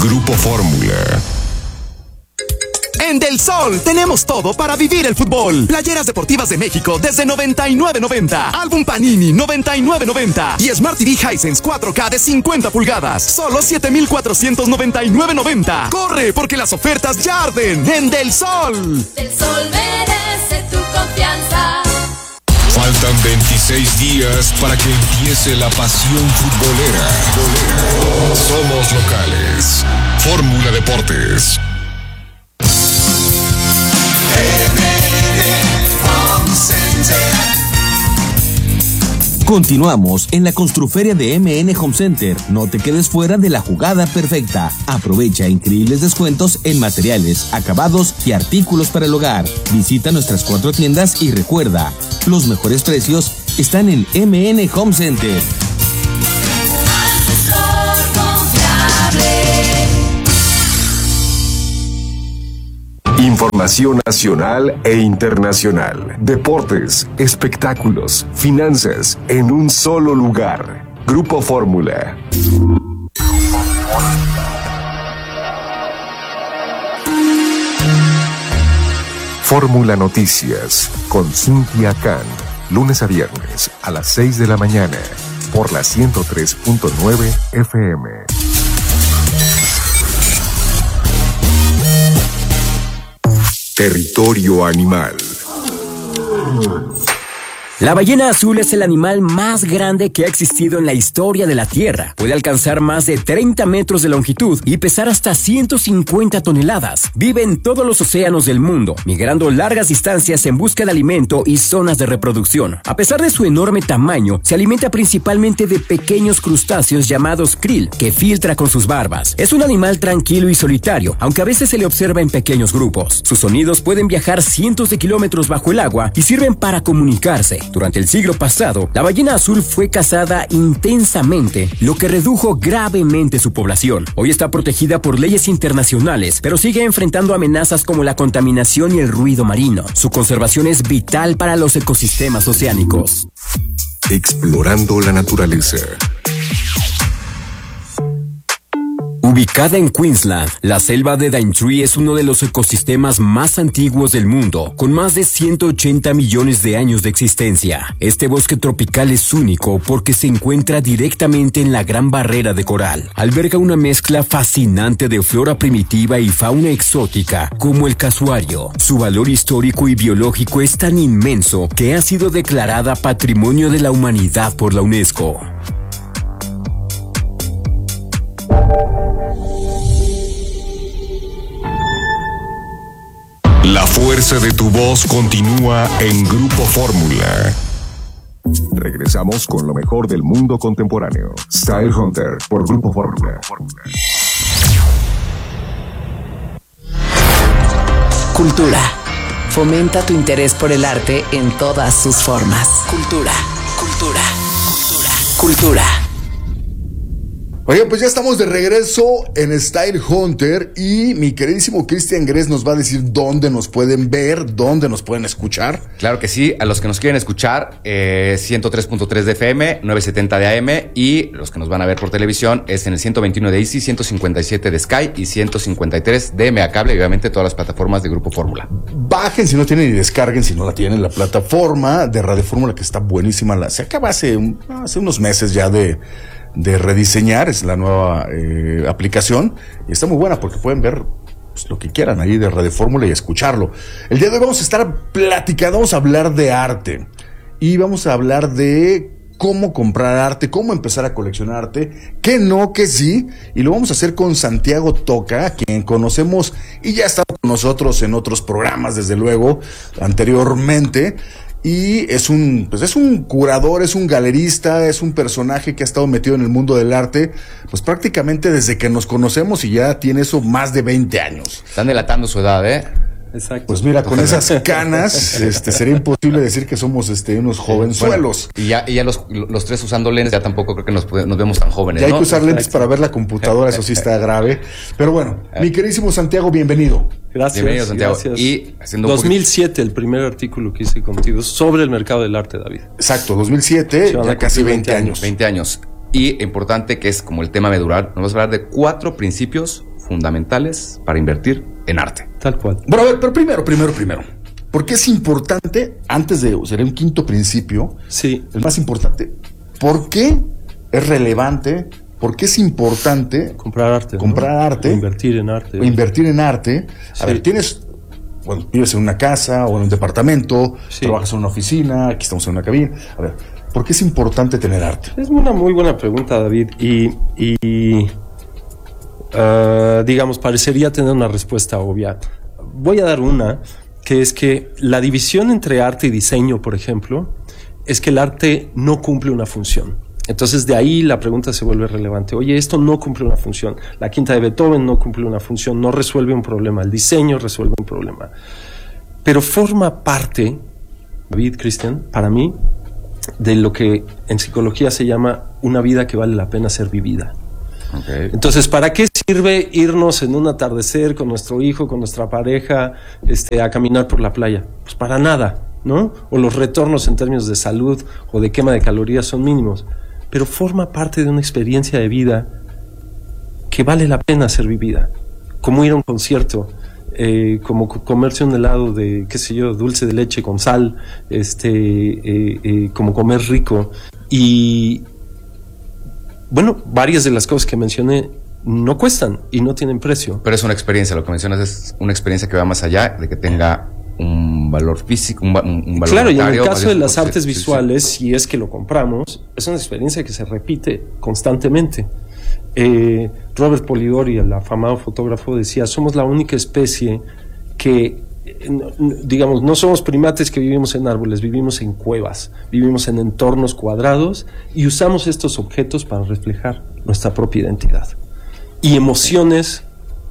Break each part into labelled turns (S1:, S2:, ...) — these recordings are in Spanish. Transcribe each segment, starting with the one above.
S1: Grupo Fórmula.
S2: En Del Sol tenemos todo para vivir el fútbol. Playeras deportivas de México desde $99.90. Álbum Panini $99.90. Y Smart TV Hisense 4K de 50 pulgadas. Solo $7,499.90. Corre porque las ofertas ya arden en Del Sol.
S3: Del Sol merece tu confianza.
S1: Faltan 26 días para que empiece la pasión futbolera. Somos locales. Fórmula Deportes.
S4: Continuamos en la Construferia de MN Home Center. No te quedes fuera de la jugada perfecta. Aprovecha increíbles descuentos en materiales, acabados y artículos para el hogar. Visita nuestras 4 tiendas y recuerda, los mejores precios están en MN Home Center.
S1: Información nacional e internacional. Deportes, espectáculos, finanzas, en un solo lugar. Grupo Fórmula. Fórmula Noticias con Cynthia Khan. Lunes a viernes a las 6 de la mañana por la 103.9 FM. Territorio animal.
S5: La ballena azul es el animal más grande que ha existido en la historia de la Tierra. Puede alcanzar más de 30 metros de longitud y pesar hasta 150 toneladas. Vive en todos los océanos del mundo, migrando largas distancias en busca de alimento y zonas de reproducción. A pesar de su enorme tamaño, se alimenta principalmente de pequeños crustáceos llamados krill, que filtra con sus barbas. Es un animal tranquilo y solitario, aunque a veces se le observa en pequeños grupos. Sus sonidos pueden viajar cientos de kilómetros bajo el agua y sirven para comunicarse. Durante el siglo pasado, la ballena azul fue cazada intensamente, lo que redujo gravemente su población. Hoy está protegida por leyes internacionales, pero sigue enfrentando amenazas como la contaminación y el ruido marino. Su conservación es vital para los ecosistemas oceánicos.
S1: Explorando la naturaleza.
S5: Ubicada en Queensland, la selva de Daintree es uno de los ecosistemas más antiguos del mundo, con más de 180 millones de años de existencia. Este bosque tropical es único porque se encuentra directamente en la Gran Barrera de Coral. Alberga una mezcla fascinante de flora primitiva y fauna exótica, como el casuario. Su valor histórico y biológico es tan inmenso que ha sido declarada Patrimonio de la Humanidad por la UNESCO.
S1: La fuerza de tu voz continúa en Grupo Fórmula. Regresamos con lo mejor del mundo contemporáneo. Style Hunter por Grupo Fórmula.
S6: Cultura. Fomenta tu interés por el arte en todas sus formas. Cultura, cultura, cultura, cultura.
S7: Oigan, pues ya estamos de regreso en Style Hunter y mi queridísimo Cristian Gress nos va a decir dónde nos pueden ver, dónde nos pueden escuchar.
S8: Claro que sí, a los que nos quieren escuchar, 103.3 de FM, 970 de AM, y los que nos van a ver por televisión es en el 121 de Easy, 157 de Sky y 153 de Mega Cable, y obviamente todas las plataformas de Grupo Fórmula.
S7: Bajen si no tienen y descarguen si no la tienen, la plataforma de Radio Fórmula, que está buenísima. Se acaba hace unos meses ya de rediseñar, es la nueva aplicación y está muy buena porque pueden ver pues, lo que quieran ahí de Radio Fórmula y escucharlo. El día de hoy vamos a estar platicando, vamos a hablar de arte y vamos a hablar de cómo comprar arte, cómo empezar a coleccionar arte, que no, que sí, y lo vamos a hacer con Santiago Toca, a quien conocemos y ya ha estado con nosotros en otros programas, desde luego, anteriormente. Y es un curador, es un galerista, es un personaje que ha estado metido en el mundo del arte, pues prácticamente desde que nos conocemos, y ya tiene eso más de 20 años.
S8: Están delatando su edad, ¿eh?
S7: Exacto. Pues mira, con esas canas, sería imposible decir que somos unos jovenzuelos.
S8: Bueno, y ya los tres usando lentes, ya tampoco creo que nos vemos tan jóvenes,
S7: ya hay que usar lentes para ver la computadora, eso sí está grave. Pero bueno, mi queridísimo Santiago, bienvenido.
S9: Gracias.
S8: Bienvenido, Santiago.
S9: Gracias.
S8: Y haciendo
S9: 2007, el primer artículo que hice contigo sobre el mercado del arte, David.
S7: Exacto, 2007, ya casi 20 años.
S8: 20 años. Y importante, que es como el tema medular, nos vas a hablar de 4 principios fundamentales para invertir en arte.
S9: Tal cual.
S7: Bueno, a ver, pero primero. ¿Por qué es importante, antes de, sería un quinto principio,
S9: Sí.
S7: el más importante, ¿por qué es relevante, por qué es importante
S9: Comprar arte.
S7: comprar arte?
S9: O invertir en arte.
S7: O invertir en arte.
S9: Sí.
S7: A ver, vives en una casa o en un departamento,
S9: Sí.
S7: trabajas en una oficina, aquí estamos en una cabina. A ver, ¿por qué es importante tener arte?
S9: Es una muy buena pregunta, David. Digamos, parecería tener una respuesta obvia. Voy a dar una, que es que la división entre arte y diseño, por ejemplo, es que el arte no cumple una función. Entonces de ahí la pregunta se vuelve relevante. Oye, esto no cumple una función. La quinta de Beethoven no cumple una función, no resuelve un problema. El diseño resuelve un problema. Pero forma parte, David, Cristian, para mí, de lo que en psicología se llama una vida que vale la pena ser vivida.
S8: Okay.
S9: Entonces, ¿para qué sirve irnos en un atardecer con nuestro hijo, con nuestra pareja, a caminar por la playa? Pues para nada, ¿no? O los retornos en términos de salud o de quema de calorías son mínimos. Pero forma parte de una experiencia de vida que vale la pena ser vivida. Como ir a un concierto, como comerse un helado de, qué sé yo, dulce de leche con sal, como comer rico. Y bueno, varias de las cosas que mencioné no cuestan y no tienen precio.
S8: Pero es una experiencia, lo que mencionas es una experiencia que va más allá de que tenga un valor físico, un valor
S9: Claro, y en el
S8: monetario,
S9: caso de las artes
S8: sí,
S9: visuales, si es que lo compramos, es una experiencia que se repite constantemente. Robert Polidori, el afamado fotógrafo, decía: somos la única especie que, digamos, no somos primates que vivimos en árboles, vivimos en cuevas, vivimos en entornos cuadrados y usamos estos objetos para reflejar nuestra propia identidad y emociones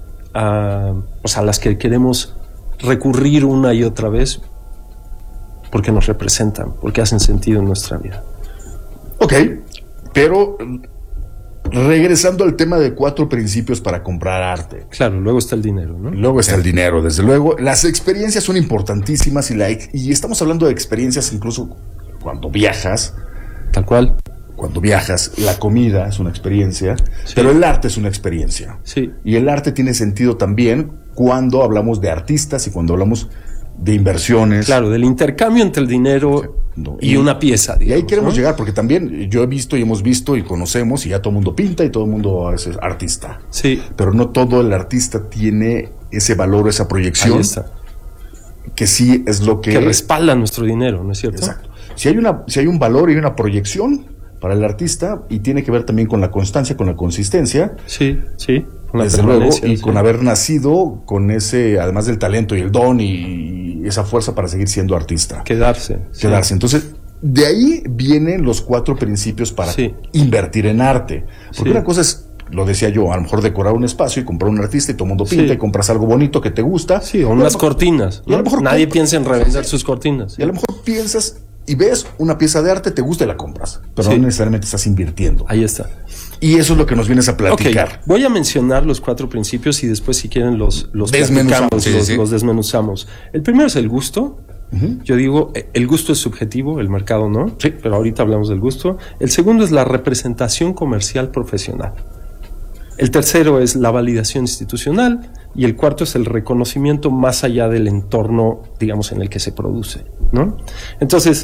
S9: a las que queremos recurrir una y otra vez porque nos representan, porque hacen sentido en nuestra vida.
S7: Ok, pero regresando al tema de 4 principios para comprar arte.
S9: Claro, luego está el dinero, ¿no?
S7: Luego está el dinero, desde luego. Las experiencias son importantísimas y estamos hablando de experiencias incluso cuando viajas.
S9: Tal cual.
S7: Cuando viajas, la comida es una experiencia,
S9: Sí.
S7: pero el arte es una experiencia.
S9: Sí.
S7: Y el arte tiene sentido también cuando hablamos de artistas y cuando hablamos de inversiones.
S9: Claro, del intercambio entre el dinero y una pieza, digamos,
S7: y ahí queremos
S9: ¿no?
S7: llegar, porque también yo he visto y hemos visto y conocemos, y ya todo el mundo pinta y todo el mundo es artista.
S9: Sí.
S7: Pero no todo el artista tiene ese valor, esa proyección.
S9: Ahí está.
S7: Que sí es lo que
S9: respalda nuestro dinero, ¿no es cierto?
S7: Exacto. Si hay un valor y una proyección para el artista, y tiene que ver también con la constancia, con la consistencia.
S9: Sí, sí. Con la
S7: desde luego, y
S9: sí.
S7: con haber nacido con ese, además del talento y el don y esa fuerza para seguir siendo artista.
S9: Quedarse.
S7: Entonces, de ahí vienen los 4 principios para invertir en arte. Porque una cosa es, lo decía yo, a lo mejor decorar un espacio y comprar un artista y todo el mundo pinta y compras algo bonito que te gusta.
S9: Sí, o unas cortinas.
S7: Y a lo mejor
S9: nadie piensa en revender sus cortinas.
S7: Y a lo mejor piensas y ves una pieza de arte, te gusta y la compras, pero no necesariamente estás invirtiendo.
S9: Ahí está.
S7: Y eso es lo que nos vienes a platicar.
S9: Okay. Voy a mencionar los 4 principios y después, si quieren, los
S7: desmenuzamos.
S9: Los desmenuzamos. El primero es el gusto. Yo digo, el gusto es subjetivo, el mercado no, pero ahorita hablamos del gusto. El segundo es la representación comercial profesional. El tercero es la validación institucional y el cuarto es el reconocimiento más allá del entorno, digamos, en el que se produce, ¿no? Entonces,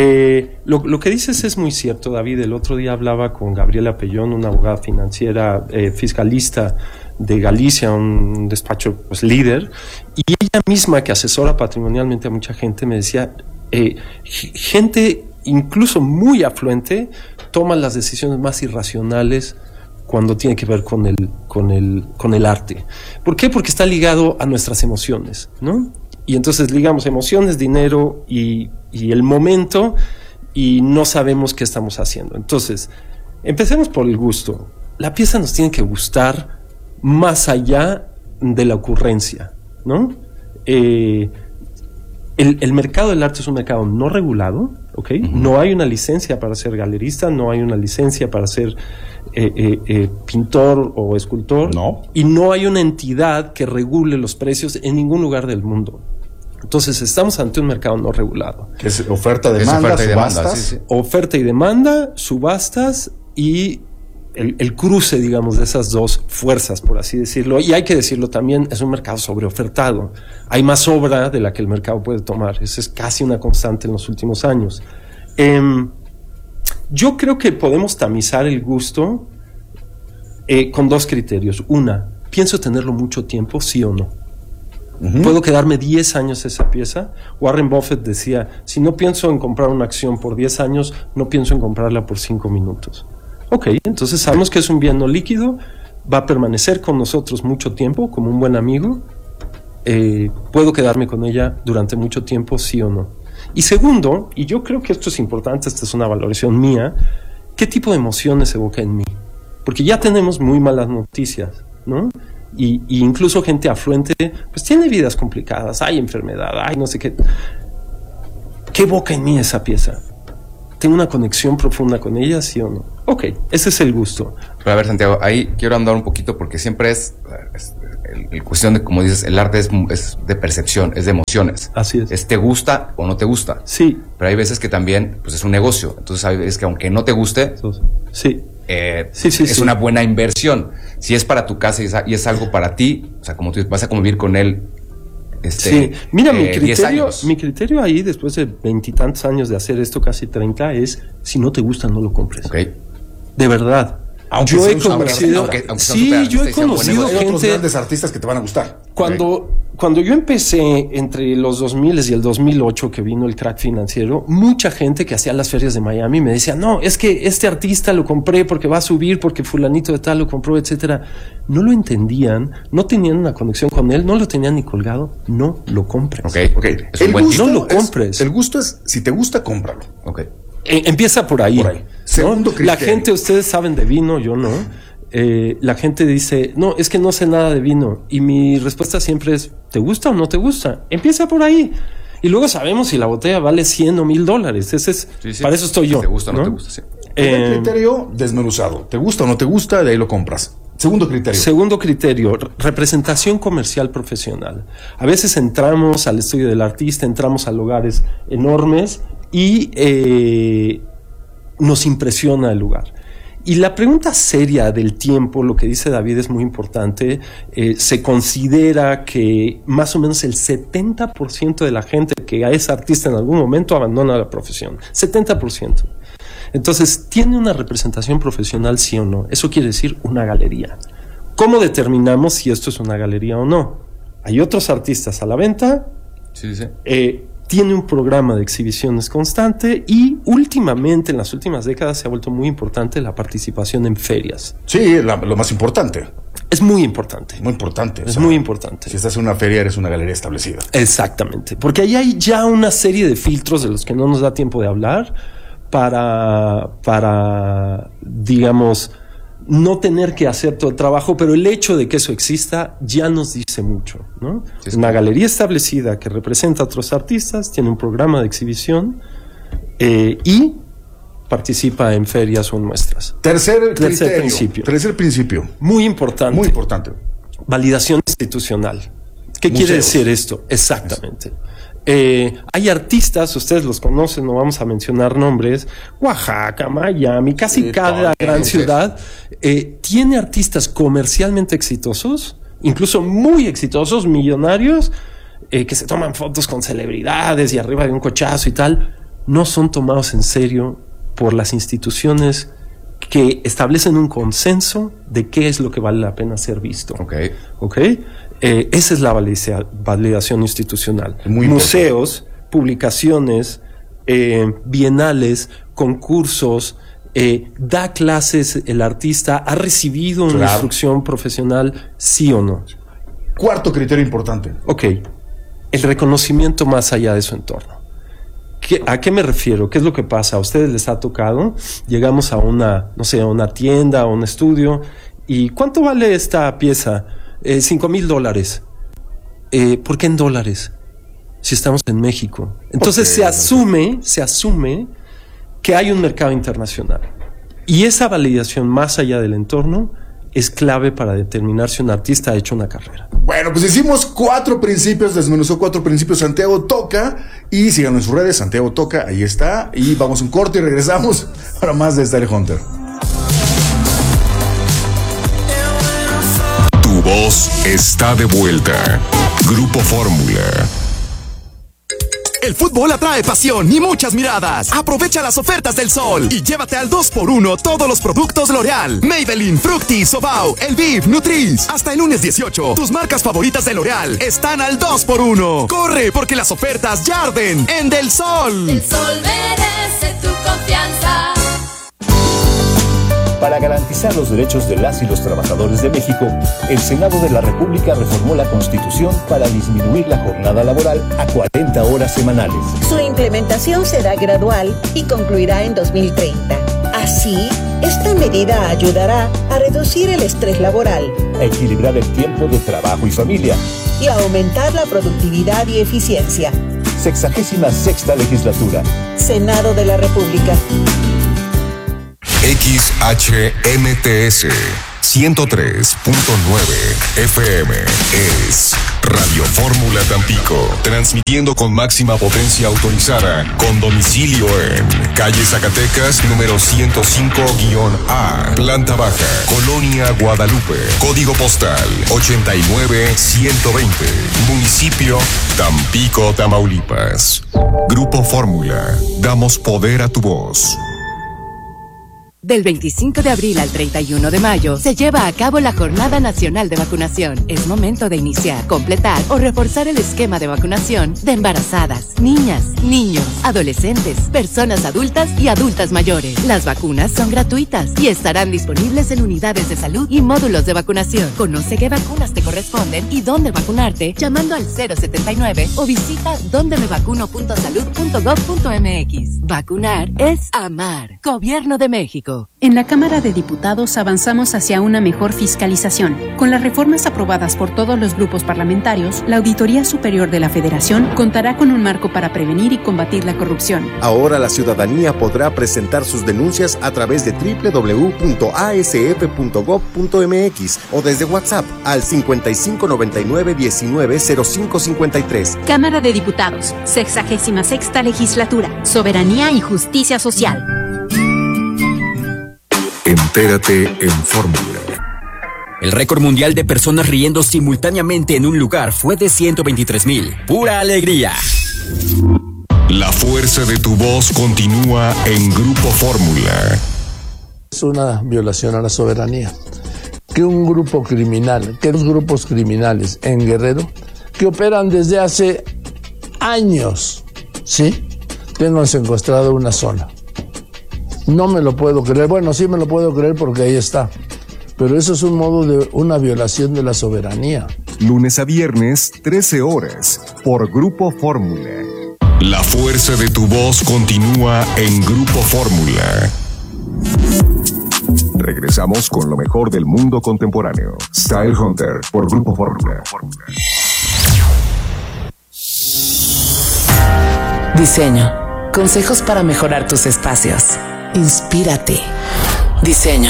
S9: lo que dices es muy cierto, David. El otro día hablaba con Gabriela Pellón, una abogada financiera, fiscalista de Galicia, un despacho pues líder, y ella misma, que asesora patrimonialmente a mucha gente, me decía, gente incluso muy afluente toma las decisiones más irracionales cuando tiene que ver con el arte. ¿Por qué? Porque está ligado a nuestras emociones, ¿no? Y entonces ligamos emociones, dinero y el momento, y no sabemos qué estamos haciendo. Entonces, empecemos por el gusto. La pieza nos tiene que gustar más allá de la ocurrencia, ¿no? El mercado del arte es un mercado no regulado, ¿ok? No hay una licencia para ser galerista, no hay una licencia para ser pintor o escultor.
S7: No.
S9: Y no hay una entidad que regule los precios en ningún lugar del mundo. Entonces estamos ante un mercado no regulado.
S7: Que es oferta, demanda, subastas.
S9: Oferta y demanda, subastas y el cruce, digamos, de esas dos fuerzas, por así decirlo. Y hay que decirlo también, es un mercado sobreofertado. Hay más obra de la que el mercado puede tomar. Eso es casi una constante en los últimos años. Yo creo que podemos tamizar el gusto con dos criterios. Una, ¿pienso tenerlo mucho tiempo, sí o no? ¿Puedo quedarme 10 años esa pieza? Warren Buffett decía, si no pienso en comprar una acción por 10 años, no pienso en comprarla por 5 minutos. Ok, entonces sabemos que es un bien no líquido, va a permanecer con nosotros mucho tiempo, como un buen amigo. ¿Puedo quedarme con ella durante mucho tiempo, sí o no? Y segundo, y yo creo que esto es importante, esta es una valoración mía, ¿qué tipo de emociones evoca en mí? Porque ya tenemos muy malas noticias, ¿no? Y incluso gente afluente, pues tiene vidas complicadas, hay enfermedad, hay no sé qué. ¿Qué evoca en mí esa pieza? ¿Tengo una conexión profunda con ella, sí o no? Ok, ese es el gusto.
S8: Pero a ver, Santiago, ahí quiero andar un poquito porque siempre es cuestión de, como dices, el arte es de percepción, es de emociones.
S9: Así es.
S8: ¿Te gusta o no te gusta?
S9: Sí.
S8: Pero hay veces que también, pues es un negocio. Entonces hay veces que aunque no te guste,
S9: sí.
S8: Es una buena inversión. Si es para tu casa y es algo para ti, o sea, como tú vas a convivir con él.
S9: Sí, mira, mi criterio ahí, después de 20 y tantos años de hacer esto, casi 30, es si no te gusta, no lo compres.
S8: Okay.
S9: De verdad.
S7: Aunque
S9: yo he conocido, yo he conocido gente,
S7: otros grandes artistas que te van a gustar.
S9: Cuando yo empecé entre los 2000 y el 2008, que vino el crack financiero, mucha gente que hacía las ferias de Miami me decía, no, es que este artista lo compré porque va a subir, porque fulanito de tal lo compró, etcétera. No lo entendían, no tenían una conexión con él, no lo tenían ni colgado, no lo compres.
S7: Okay.
S9: No lo compres.
S7: El gusto es, si te gusta, cómpralo.
S8: Okay.
S9: Empieza por ahí.
S7: Segundo criterio.
S9: La gente, ustedes saben de vino, yo no. La gente dice, no, es que no sé nada de vino. Y mi respuesta siempre es, ¿te gusta o no te gusta? Empieza por ahí. Y luego sabemos si la botella vale 100 o $1000. Ese es, para eso estoy yo.
S8: ¿Te gusta o no te gusta? Sí.
S7: El criterio desmenuzado. ¿Te gusta o no te gusta? De ahí lo compras. Segundo criterio, representación comercial profesional. A veces entramos al estudio del artista, entramos a lugares enormes y nos impresiona el lugar. Y la pregunta seria del tiempo, lo que dice David es muy importante. Se considera que más o menos el 70% de la gente que es artista en algún momento abandona la profesión. 70%. Entonces, ¿tiene una representación profesional, sí o no? Eso quiere decir una galería. ¿Cómo determinamos si esto es una galería o no? Hay otros artistas a la venta.
S8: Sí.
S9: Tiene un programa de exhibiciones constante y últimamente, en las últimas décadas, se ha vuelto muy importante la participación en ferias.
S7: Sí, lo más importante.
S9: Es muy importante.
S7: Muy importante.
S9: Es muy importante.
S7: Si estás en una feria, eres una galería establecida.
S9: Exactamente. Porque ahí hay ya una serie de filtros de los que no nos da tiempo de hablar para digamos, no tener que hacer todo el trabajo, pero el hecho de que eso exista ya nos dice mucho, ¿no? Sí, una galería establecida que representa a otros artistas, tiene un programa de exhibición y participa en ferias o en muestras.
S7: Tercer principio.
S9: Muy importante. Validación institucional. ¿Qué quiere decir esto? Exactamente. Hay artistas, ustedes los conocen, no vamos a mencionar nombres, Oaxaca, Miami, casi cada gran ciudad tiene artistas comercialmente exitosos, incluso muy exitosos, millonarios, que se toman fotos con celebridades y arriba de un cochazo y tal. No son tomados en serio por las instituciones que establecen un consenso de qué es lo que vale la pena ser visto. ¿Okay? Esa es la validación institucional. Museos, publicaciones, bienales, concursos, da clases el artista, ha recibido una instrucción profesional, sí o no.
S7: Cuarto criterio importante.
S9: El reconocimiento más allá de su entorno. ¿A qué me refiero? ¿Qué es lo que pasa? ¿A ustedes les ha tocado? Llegamos a una tienda, a un estudio, y ¿cuánto vale esta pieza? $5,000. ¿Por qué en dólares? Si estamos en México. Entonces se asume que hay un mercado internacional. Y esa validación más allá del entorno es clave para determinar si un artista ha hecho una carrera.
S7: Bueno, pues hicimos 4 principios, desmenuzó 4 principios Santiago Toca, y síganos en sus redes, Santiago Toca, ahí está, y vamos a un corte y regresamos para más de Style Hunter.
S1: voz está de vuelta. Grupo Fórmula.
S2: El fútbol atrae pasión y muchas miradas. Aprovecha las ofertas del sol y llévate al 2x1 todos los productos L'Oreal, Maybelline, Fructis, Sobao, Elviv, Nutriz. Hasta el lunes 18, tus marcas favoritas de L'Oreal están al 2x1. Corre, porque las ofertas ya arden en Del Sol.
S3: El sol merece tu confianza.
S10: Para garantizar los derechos de las y los trabajadores de México, el Senado de la República reformó la Constitución para disminuir la jornada laboral a 40 horas semanales.
S11: Su implementación será gradual y concluirá en 2030. Así, esta medida ayudará a reducir el estrés laboral,
S10: a equilibrar el tiempo de trabajo y familia
S11: y a aumentar la productividad y eficiencia.
S10: 66ª legislatura.
S11: Senado de la República.
S1: XHMTS 103.9 FM es Radio Fórmula Tampico, transmitiendo con máxima potencia autorizada, con domicilio en calle Zacatecas, número 105-A, planta baja, Colonia Guadalupe, código postal 89120, municipio Tampico, Tamaulipas. Grupo Fórmula, damos poder a tu voz.
S12: Del 25 de abril al 31 de mayo se lleva a cabo la Jornada Nacional de Vacunación. Es momento de iniciar, completar o reforzar el esquema de vacunación de embarazadas, niñas, niños, adolescentes, personas adultas y adultas mayores. Las vacunas son gratuitas y estarán disponibles en unidades de salud y módulos de vacunación. Conoce qué vacunas te corresponden y dónde vacunarte llamando al 079 o visita dondemevacuno.salud.gov.mx. Vacunar es amar. Gobierno de México.
S13: En la Cámara de Diputados avanzamos hacia una mejor fiscalización. Con las reformas aprobadas por todos los grupos parlamentarios, la Auditoría Superior de la Federación contará con un marco para prevenir y combatir la corrupción.
S14: Ahora la ciudadanía podrá presentar sus denuncias a través de www.asf.gov.mx o desde WhatsApp al 5599-190553.
S13: Cámara de Diputados, 66ª Legislatura, Soberanía y Justicia Social.
S1: Entérate en Fórmula.
S5: El récord mundial de personas riendo simultáneamente en un lugar fue de 123,000. ¡Pura alegría!
S1: La fuerza de tu voz continúa en Grupo Fórmula.
S15: Es una violación a la soberanía. Que un grupo criminal, que los grupos criminales en Guerrero, que operan desde hace años, ¿sí?, tengan secuestrado una zona. No me lo puedo creer. Bueno, sí me lo puedo creer porque ahí está. Pero eso es un modo de una violación de la soberanía.
S1: Lunes a viernes, 13 horas, por Grupo Fórmula. La fuerza de tu voz continúa en Grupo Fórmula. Regresamos con lo mejor del mundo contemporáneo. Style Hunter, por Grupo Fórmula.
S6: Diseño. Consejos para mejorar tus espacios. Inspírate. Diseño.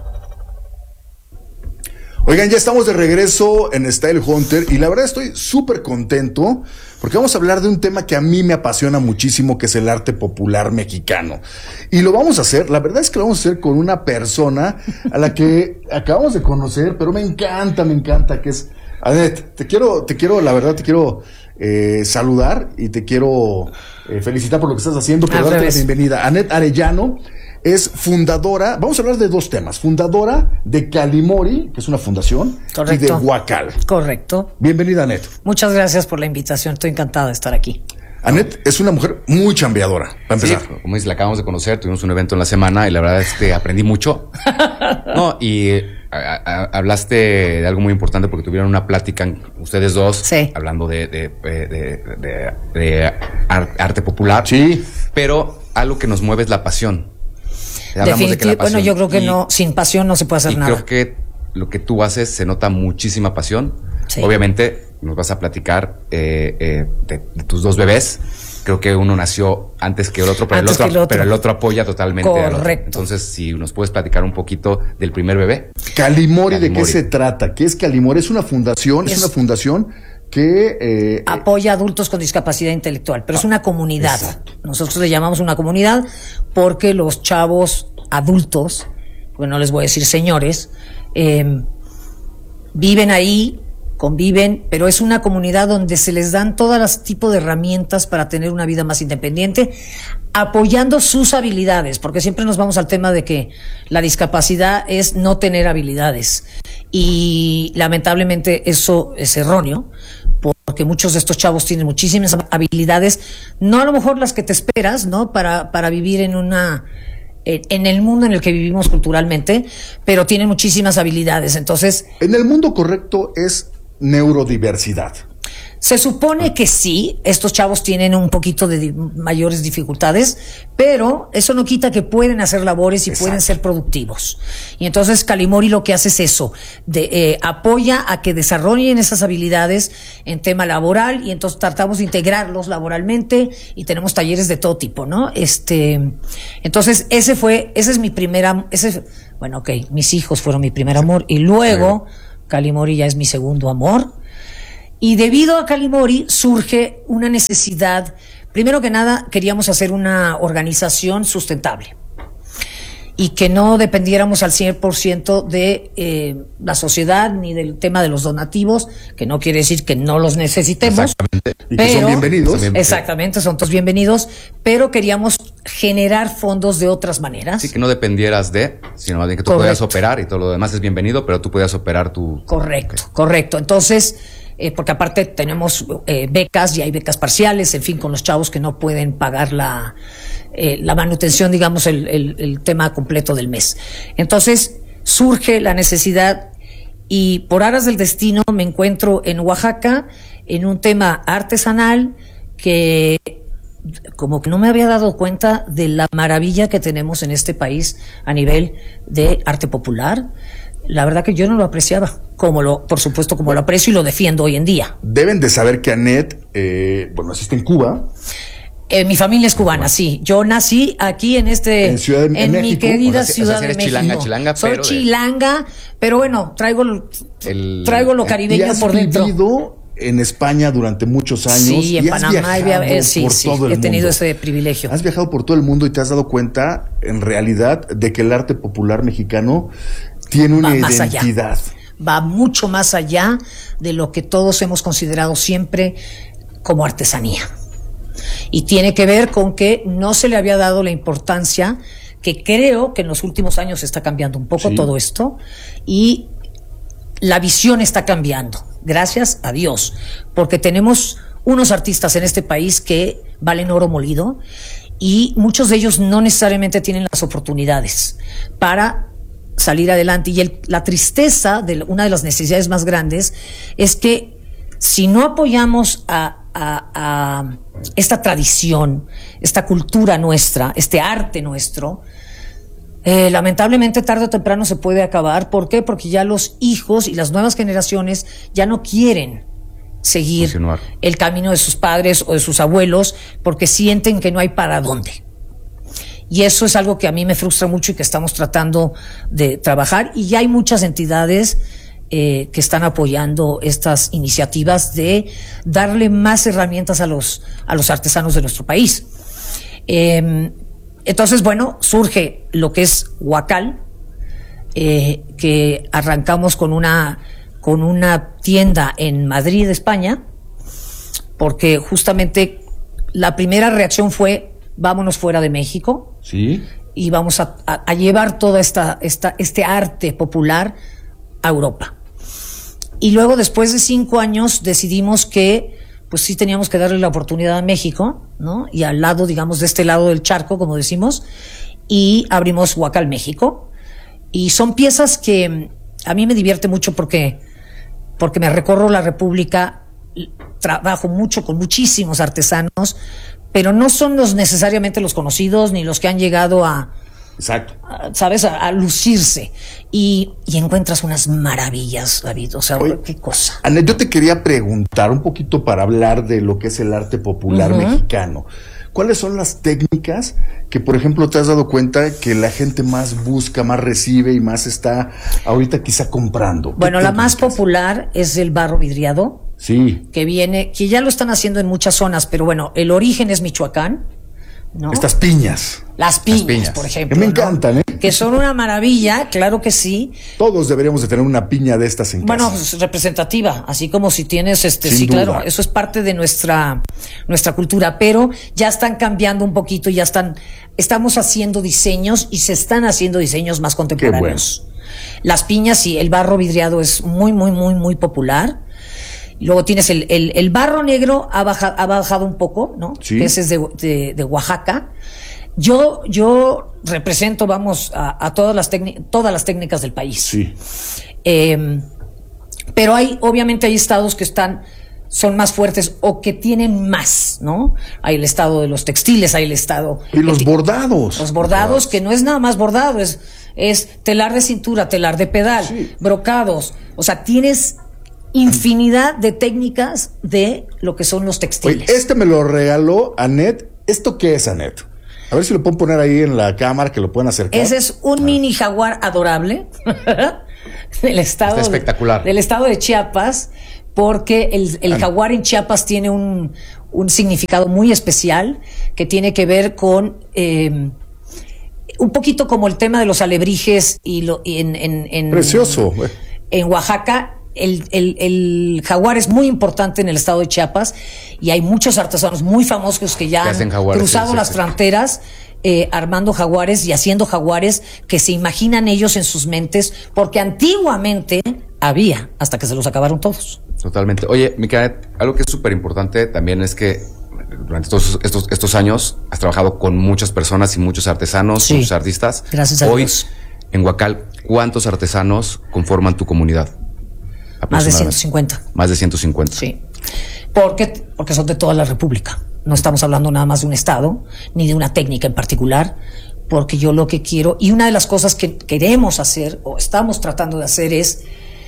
S7: Oigan, ya estamos de regreso en Style Hunter y la verdad estoy súper contento porque vamos a hablar de un tema que a mí me apasiona muchísimo, que es el arte popular mexicano. Y lo vamos a hacer, la verdad es que lo vamos a hacer con una persona a la que acabamos de conocer, pero me encanta, que es Anet. Te quiero saludar y te quiero felicitar por lo que estás haciendo, por darte la bienvenida. Anet Arellano es fundadora, vamos a hablar de dos temas, fundadora de Calimori, que es una fundación,
S16: correcto,
S7: y de Huacal.
S16: Correcto.
S7: Bienvenida, Anet.
S16: Muchas gracias por la invitación, estoy encantada de estar aquí.
S7: Anet es una mujer muy chambeadora, para empezar.
S8: Sí, como dices, la acabamos de conocer, tuvimos un evento en la semana y la verdad es que aprendí mucho. No, y hablaste de algo muy importante porque tuvieron una plática ustedes dos,
S16: sí,
S8: hablando de arte popular.
S7: Sí.
S8: Pero algo que nos mueve es la pasión.
S16: Definitivamente, bueno, yo creo que no, sin pasión no se puede hacer nada.
S8: Creo que lo que tú haces se nota muchísima pasión.
S16: Sí.
S8: Obviamente nos vas a platicar de tus dos bebés. Creo que uno nació antes que el otro, pero el otro apoya totalmente al otro. Entonces, si nos puedes platicar un poquito del primer bebé.
S7: Calimori, ¿de qué se trata? ¿Qué es Calimori? Es una fundación, que
S16: apoya a adultos con discapacidad intelectual, pero es una comunidad.
S7: Exacto.
S16: Nosotros le llamamos una comunidad porque los chavos adultos, bueno, no les voy a decir señores, viven ahí, conviven, pero es una comunidad donde se les dan todos los tipos de herramientas para tener una vida más independiente, apoyando sus habilidades, porque siempre nos vamos al tema de que la discapacidad es no tener habilidades, y lamentablemente eso es erróneo, porque muchos de estos chavos tienen muchísimas habilidades, no a lo mejor las que te esperas, ¿no? Para vivir en el mundo en el que vivimos culturalmente, pero tienen muchísimas habilidades. Entonces,
S7: en el mundo correcto es neurodiversidad.
S16: Se supone que sí, estos chavos tienen un poquito de mayores dificultades, pero eso no quita que pueden hacer labores y pueden ser productivos. Y entonces Calimori lo que hace es eso, apoya a que desarrollen esas habilidades en tema laboral, y entonces tratamos de integrarlos laboralmente, y tenemos talleres de todo tipo, ¿no? Entonces ese es mi mis hijos fueron mi primer amor, y luego Calimori ya es mi segundo amor. Y debido a Calimori surge una necesidad. Primero que nada, queríamos hacer una organización sustentable y que no dependiéramos al 100% de la sociedad ni del tema de los donativos, que no quiere decir que no los necesitemos.
S7: Exactamente. Y que son bienvenidos.
S16: Exactamente, son todos bienvenidos, pero queríamos generar fondos de otras maneras.
S8: Sí, que no dependieras sino más bien que tú podías operar, y todo lo demás es bienvenido, pero tú podías operar tu...
S16: Correcto. Entonces, porque aparte tenemos becas, y hay becas parciales, en fin, con los chavos que no pueden pagar la manutención, digamos, el tema completo del mes. Entonces surge la necesidad, y por aras del destino me encuentro en Oaxaca en un tema artesanal que como que no me había dado cuenta de la maravilla que tenemos en este país a nivel de arte popular. La verdad que yo no lo apreciaba, por supuesto, como lo aprecio y lo defiendo hoy en día.
S7: Deben de saber que Annette, naciste en Cuba.
S16: Mi familia es cubana, sí. Yo nací aquí en mi querida Ciudad de México.
S8: Chilanga,
S16: soy chilanga, pero bueno, traigo lo caribeño por dentro.
S7: ¿Has vivido en España durante muchos años?
S16: Sí, en Panamá he tenido ese privilegio.
S7: Has viajado por todo el mundo y te has dado cuenta, en realidad, de que el arte popular mexicano tiene una identidad.
S16: Va mucho más allá de lo que todos hemos considerado siempre como artesanía. Y tiene que ver con que no se le había dado la importancia, que creo que en los últimos años está cambiando un poco todo esto, y la visión está cambiando, gracias a Dios, porque tenemos unos artistas en este país que valen oro molido, y muchos de ellos no necesariamente tienen las oportunidades para salir adelante. Y la tristeza de una de las necesidades más grandes es que si no apoyamos a esta tradición, esta cultura nuestra, este arte nuestro, lamentablemente tarde o temprano se puede acabar. ¿Por qué? Porque ya los hijos y las nuevas generaciones ya no quieren seguir el camino de sus padres o de sus abuelos, porque sienten que no hay para dónde. Y eso es algo que a mí me frustra mucho y que estamos tratando de trabajar, y ya hay muchas entidades que están apoyando estas iniciativas de darle más herramientas a los artesanos de nuestro país. Entonces, surge lo que es Huacal, que arrancamos con una tienda en Madrid, España, porque justamente la primera reacción fue: vámonos fuera de México.
S7: Sí.
S16: Y vamos a llevar todo este arte popular a Europa. Y luego, después de 5 años, decidimos que pues sí teníamos que darle la oportunidad a México, ¿no? Y al lado, digamos, de este lado del charco, como decimos, y abrimos Huacal México. Y son piezas que a mí me divierte mucho porque me recorro la República, trabajo mucho con muchísimos artesanos, pero no son necesariamente los conocidos ni los que han llegado a lucirse. Y encuentras unas maravillas, David. O sea, oye, qué cosa.
S7: Annette, yo te quería preguntar un poquito para hablar de lo que es el arte popular mexicano. ¿Cuáles son las técnicas que, por ejemplo, te has dado cuenta que la gente más busca, más recibe y más está ahorita quizá comprando?
S16: Bueno, la más popular es el barro vidriado.
S7: Sí.
S16: Que ya lo están haciendo en muchas zonas, pero bueno, el origen es Michoacán, ¿no?
S7: Estas piñas.
S16: Las piñas, por ejemplo.
S7: Que me encantan, ¿eh?
S16: Que son una maravilla, claro que sí.
S7: Todos deberíamos de tener una piña de estas en casa.
S16: Bueno, representativa, así como si tienes
S7: Sin
S16: sí,
S7: duda.
S16: claro, eso es parte de nuestra cultura, pero ya están cambiando un poquito, estamos haciendo diseños y se están haciendo diseños más contemporáneos.
S7: Qué bueno.
S16: Las piñas y el barro vidriado es muy, muy, muy, muy popular. Luego tienes el barro negro ha bajado un poco, ¿no?
S7: Sí.
S16: Ese es de Oaxaca. Yo represento, a todas las técnicas del país.
S7: Sí.
S16: Pero obviamente hay estados que son más fuertes o que tienen más, ¿no? Hay el estado de los textiles, hay el estado...
S7: Y los bordados.
S16: Los bordados, que no es nada más bordado, es telar de cintura, telar de pedal, brocados. O sea, tienes infinidad de técnicas de lo que son los textiles.
S7: Oye, me lo regaló Anet. ¿Esto qué es, Anet? A ver si lo pueden poner ahí en la cámara, que lo pueden acercar.
S16: Ese es un mini jaguar adorable del estado.
S8: Está espectacular.
S16: Del estado de Chiapas, porque el jaguar en Chiapas tiene un significado muy especial que tiene que ver con un poquito como el tema de los alebrijes
S7: Precioso.
S16: En Oaxaca. El jaguar es muy importante en el estado de Chiapas y hay muchos artesanos muy famosos que ya han cruzado las fronteras armando jaguares y haciendo jaguares que se imaginan ellos en sus mentes, porque antiguamente había, hasta que se los acabaron todos.
S8: Totalmente. Oye, Micaela, algo que es súper importante también es que durante todos estos años has trabajado con muchas personas y muchos artesanos, muchos artistas.
S16: Gracias a Dios.
S8: Hoy, en Huacal, ¿cuántos artesanos conforman tu comunidad?
S16: Más de 150.
S8: Más de 150.
S16: Sí. Porque son de toda la República. No estamos hablando nada más de un estado, ni de una técnica en particular, porque yo lo que quiero, y una de las cosas que queremos hacer, o estamos tratando de hacer, es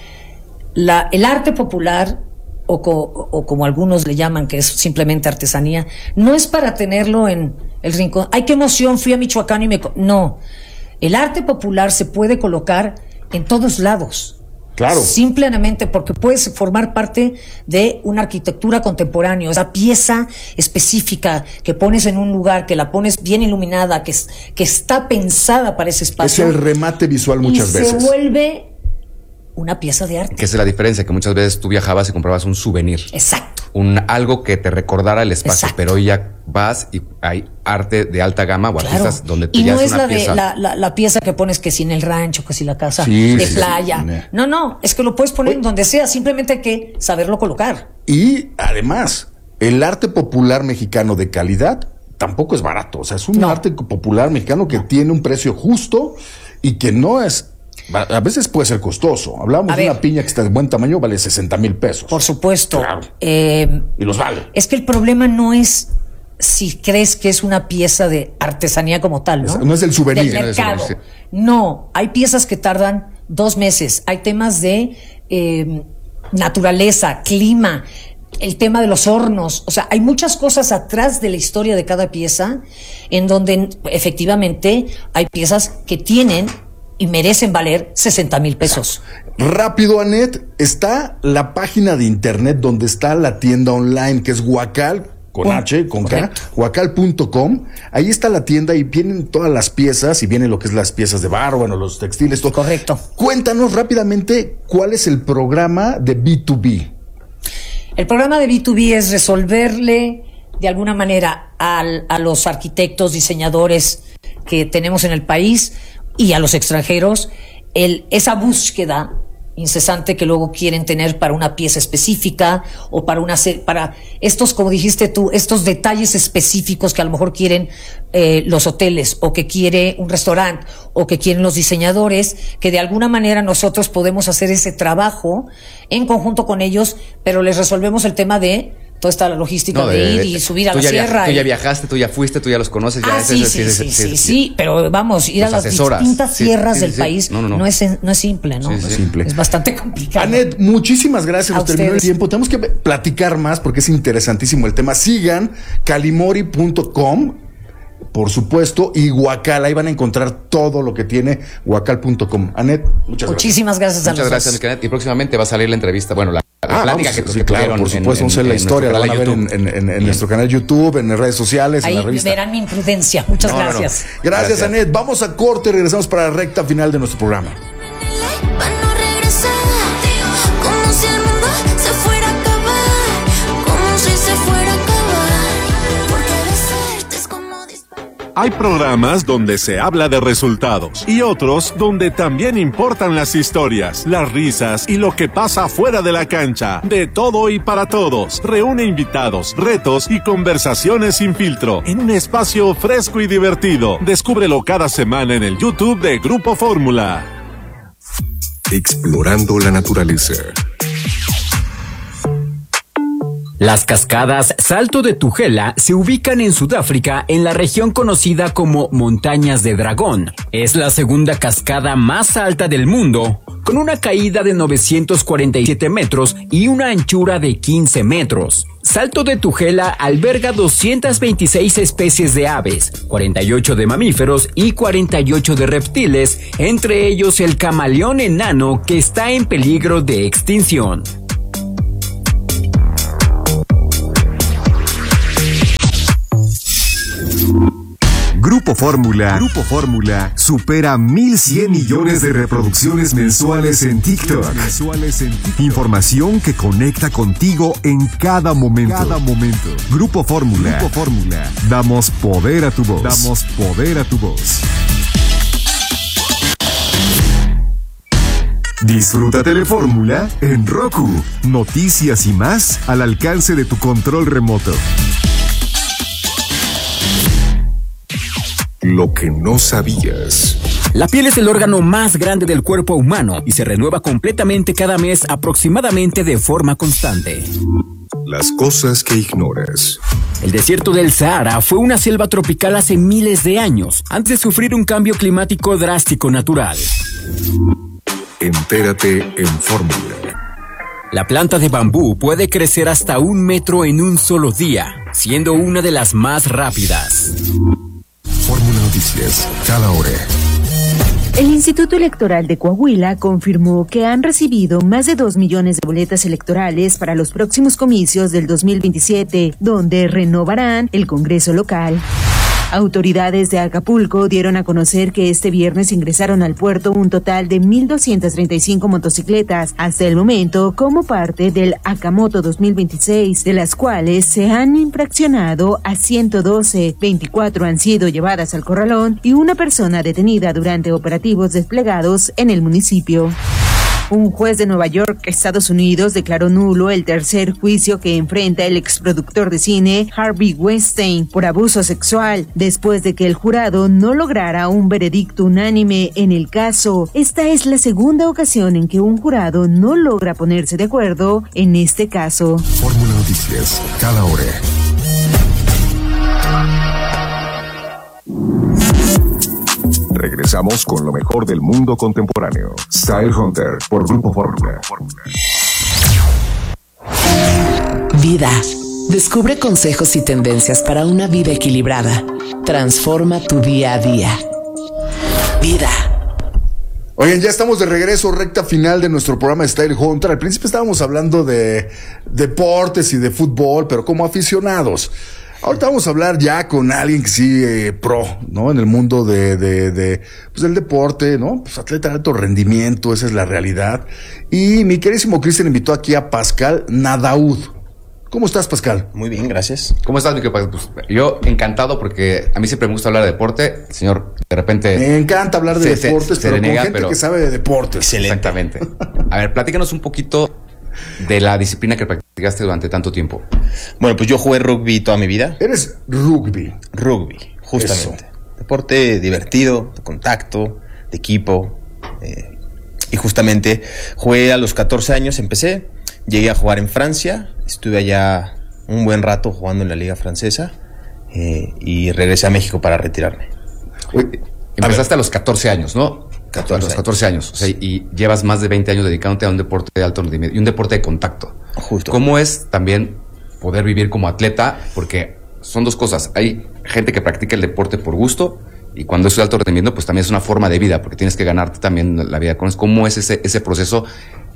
S16: el arte popular, o como algunos le llaman, que es simplemente artesanía, no es para tenerlo en el rincón. ¡Ay, qué emoción! Fui a Michoacán y no. El arte popular se puede colocar en todos lados.
S7: Claro.
S16: Simplemente porque puedes formar parte de una arquitectura contemporánea, esa pieza específica que pones en un lugar, que la pones bien iluminada, que está pensada para ese espacio.
S7: Es el remate visual muchas veces.
S16: Se vuelve una pieza de arte.
S8: Que esa es la diferencia, que muchas veces tú viajabas y comprabas un souvenir.
S16: Exacto.
S8: Algo que te recordara el espacio. Exacto. Pero hoy ya vas y hay arte de alta gama o artistas donde tú ya es una pieza. Y no es
S16: la pieza que pones que si en el rancho, que si la casa de playa. Sí. No, es que lo puedes poner en donde sea, simplemente hay que saberlo colocar.
S7: Y además, el arte popular mexicano de calidad tampoco es barato. O sea, es un arte popular mexicano que tiene un precio justo y que no es... A veces puede ser costoso. Hablamos de una piña que está de buen tamaño, vale 60,000 pesos.
S16: Por supuesto.
S7: Claro. Y los vale.
S16: Es que el problema no es si crees que es una pieza de artesanía como tal, ¿no?
S7: No es del souvenir.
S16: Del mercado. No, hay piezas que tardan 2 meses. Hay temas de naturaleza, clima, el tema de los hornos. O sea, hay muchas cosas atrás de la historia de cada pieza en donde efectivamente hay piezas que tienen y merecen valer 60,000 pesos.
S7: Rápido, Anet, está la página de internet donde está la tienda online, que es Huacal, con H, con K, huacal.com. Ahí está la tienda y vienen todas las piezas y vienen lo que es las piezas de barro, bueno, los textiles, todo.
S16: Correcto.
S7: Cuéntanos rápidamente cuál es el programa de B2B.
S16: El programa de B2B es resolverle de alguna manera a los arquitectos, diseñadores que tenemos en el país y a los extranjeros, esa búsqueda incesante que luego quieren tener para una pieza específica o para estos, como dijiste tú, estos detalles específicos que a lo mejor quieren los hoteles o que quiere un restaurante o que quieren los diseñadores, que de alguna manera nosotros podemos hacer ese trabajo en conjunto con ellos, pero les resolvemos el tema de toda esta logística de ir y subir a la sierra.
S8: Tú ya viajaste, tú ya fuiste, tú ya los conoces.
S16: Sí, pero vamos, ir a las distintas sierras del país no es simple, ¿no? Es bastante complicado.
S7: Anet, muchísimas gracias, nos terminó el tiempo. Tenemos que platicar más porque es interesantísimo el tema. Sigan calimori.com, por supuesto, y Huacal, ahí van a encontrar todo lo que tiene Huacal.com. Anet, muchísimas
S16: gracias a los dos.
S8: Muchas gracias, Micaela. Y próximamente va a salir la entrevista, bueno, la plática que
S7: sí, claro, por supuesto, vamos a ver la historia, la van a ver en nuestro canal de YouTube, en las redes sociales,
S16: ahí
S7: en la revista.
S16: verán mi imprudencia. Muchas gracias.
S7: Gracias, Anet. Vamos a corte, regresamos para la recta final de nuestro programa.
S3: Como si el mundo se fuera a acabar, como si se fuera a acabar, porque besarte es como disparar.
S17: Hay programas donde se habla de resultados y otros donde también importan las historias, las risas y lo que pasa fuera de la cancha. De todo y para todos. Reúne invitados, retos y conversaciones sin filtro en un espacio fresco y divertido. Descúbrelo cada semana en el YouTube de Grupo Fórmula.
S1: Explorando la naturaleza.
S5: Las cascadas Salto de Tugela se ubican en Sudáfrica en la región conocida como Montañas de Dragón. Es la segunda cascada más alta del mundo, con una caída de 947 metros y una anchura de 15 metros. Salto de Tugela alberga 226 especies de aves, 48 de mamíferos y 48 de reptiles, entre ellos el camaleón enano que está en peligro de extinción.
S1: Grupo Fórmula supera 1.100 millones de reproducciones mensuales en TikTok. Información que conecta contigo en cada momento. Grupo Fórmula. Damos poder a tu voz. Disfruta Telefórmula en Roku. Noticias y más al alcance de tu control remoto. Lo que no sabías.
S5: La piel es el órgano más grande del cuerpo humano y se renueva completamente cada mes aproximadamente de forma constante.
S1: Las cosas que ignoras.
S5: El desierto del Sahara fue una selva tropical hace miles de años, antes de sufrir un cambio climático drástico natural.
S1: Entérate en Fórmula.
S5: La planta de bambú puede crecer hasta 1 metro en un solo día, siendo una de las más rápidas.
S1: Fórmula Noticias, cada hora.
S18: El Instituto Electoral de Coahuila confirmó que han recibido más de 2 millones de boletas electorales para los próximos comicios del 2027, donde renovarán el Congreso local. Autoridades de Acapulco dieron a conocer que este viernes ingresaron al puerto un total de 1,235 motocicletas hasta el momento como parte del Acamoto 2026, de las cuales se han infraccionado a 112, 24 han sido llevadas al corralón y una persona detenida durante operativos desplegados en el municipio. Un juez de Nueva York, Estados Unidos, declaró nulo el tercer juicio que enfrenta el exproductor de cine Harvey Weinstein por abuso sexual, después de que el jurado no lograra un veredicto unánime en el caso. Esta es la segunda ocasión en que un jurado no logra ponerse de acuerdo en este caso.
S1: Fórmula Noticias, cada hora. Regresamos con lo mejor del mundo contemporáneo. Style Hunter por Grupo Fórmula.
S6: Vida. Descubre consejos y tendencias para una vida equilibrada. Transforma tu día a día. Vida.
S7: Oigan, ya estamos de regreso, recta final de nuestro programa Style Hunter. Al principio estábamos hablando de deportes y de fútbol, pero como aficionados. Ahorita vamos a hablar ya con alguien que sí, pro, ¿no? En el mundo pues del deporte, ¿no? Pues atleta de alto rendimiento, esa es la realidad. Y mi queridísimo Cristian invitó aquí a Pascal Nadaud. ¿Cómo estás, Pascal?
S19: Muy bien, gracias.
S8: ¿Cómo estás, mi querido? Pues yo encantado porque a mí siempre me gusta hablar de deporte. El señor, de repente...
S7: Me encanta hablar de deportes, pero renega, con gente que sabe de deportes.
S19: Excelente.
S8: Exactamente. A ver, platícanos un poquito de la disciplina que practicaste durante tanto tiempo.
S19: Bueno, pues yo jugué rugby toda mi vida.
S7: ¿Eres rugby?
S19: Rugby, justamente. Eso. Deporte divertido, de contacto, de equipo. Y justamente jugué a los 14 años, empecé. Llegué a jugar en Francia. Estuve allá un buen rato jugando en la liga francesa. Y regresé a México para retirarme.
S8: Empezaste a los 14 años, ¿no? A los 14 años. O sea, y llevas más de 20 años dedicándote a un deporte de alto rendimiento y un deporte de contacto.
S19: Justo.
S8: ¿Cómo es también poder vivir como atleta? Porque son dos cosas. Hay gente que practica el deporte por gusto y cuando es de alto rendimiento, pues también es una forma de vida porque tienes que ganarte también la vida. ¿Cómo es ese proceso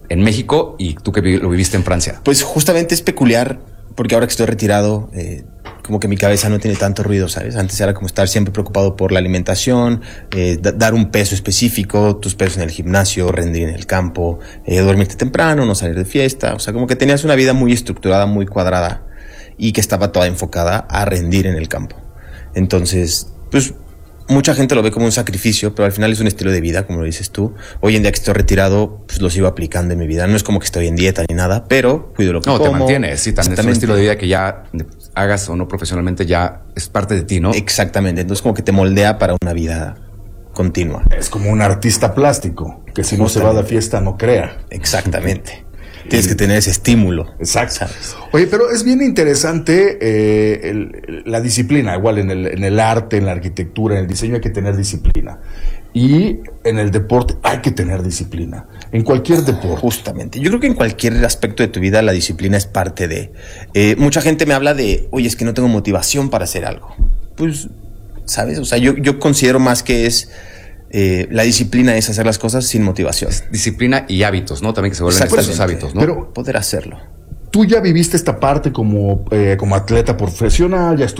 S8: en México y tú que lo viviste en Francia?
S19: Pues justamente es peculiar, porque ahora que estoy retirado, como que mi cabeza no tiene tanto ruido, ¿sabes? Antes era como estar siempre preocupado por la alimentación, dar un peso específico, tus pesos en el gimnasio, rendir en el campo, dormirte temprano, no salir de fiesta. O sea, como que tenías una vida muy estructurada, muy cuadrada y que estaba toda enfocada a rendir en el campo. Entonces, pues mucha gente lo ve como un sacrificio, pero al final es un estilo de vida, como lo dices tú. Hoy en día que estoy retirado, pues lo sigo aplicando en mi vida. No es como que estoy en dieta ni nada, pero cuido lo que como.
S8: No, te mantienes, sí, también es un estilo de vida que ya hagas o no profesionalmente ya es parte de ti, ¿no?
S19: Exactamente, entonces como que te moldea para una vida continua.
S7: Es como un artista plástico, que si no se va de fiesta no crea.
S19: Exactamente. Tienes que tener ese estímulo.
S7: Exacto. ¿Sabes? Oye, pero es bien interesante la disciplina. Igual en el arte, en la arquitectura, en el diseño hay que tener disciplina. Y en el deporte hay que tener disciplina. En cualquier deporte.
S19: Justamente. Yo creo que en cualquier aspecto de tu vida la disciplina es parte de... mucha gente me habla de, oye, es que no tengo motivación para hacer algo. Pues, ¿sabes? O sea, yo considero más que es... la disciplina es hacer las cosas sin motivación.
S8: Disciplina y hábitos, ¿no? También que se vuelven esos hábitos, ¿no?
S7: Pero
S19: poder hacerlo.
S7: Tú ya viviste esta parte como atleta profesional, ya